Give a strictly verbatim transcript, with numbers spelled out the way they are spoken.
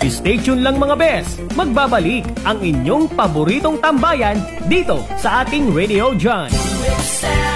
Stay tuned lang mga bes, magbabalik ang inyong paboritong tambayan dito sa ating Radio John.